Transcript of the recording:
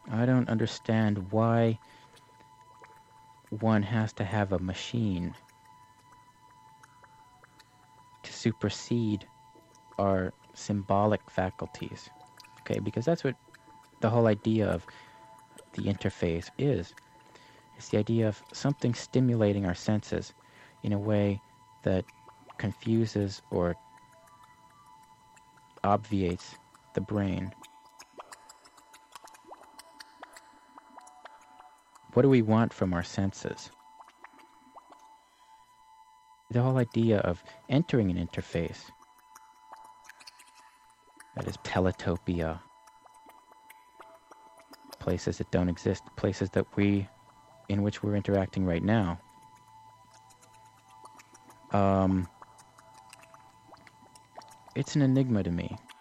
I don't understand why one has to have a machine to supersede our symbolic faculties. Okay, because that's what the whole idea of the interface is. It's the idea of something stimulating our senses in a way that confuses or obviates the brain. What do we want from our senses? The whole idea of entering an interface, that is teletopia, places that don't exist, places that in which we're interacting right now. It's an enigma to me.